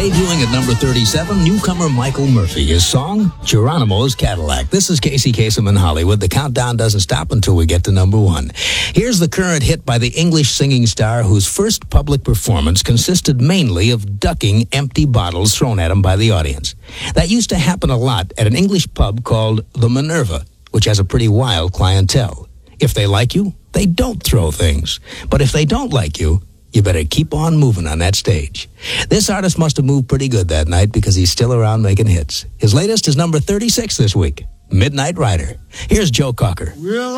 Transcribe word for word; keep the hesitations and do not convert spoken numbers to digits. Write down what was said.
Debuting at number thirty-seven, newcomer Michael Murphy. His song, Geronimo's Cadillac. This is Casey Kasem in Hollywood. The countdown doesn't stop until we get to number one. Here's the current hit by the English singing star whose first public performance consisted mainly of ducking empty bottles thrown at him by the audience. That used to happen a lot at an English pub called the Minerva, which has a pretty wild clientele. If they like you, they don't throw things. But if they don't like you, you better keep on moving on that stage. This artist must have moved pretty good that night because he's still around making hits. His latest is number thirty-six this week, Midnight Rider. Here's Joe Cocker. Well,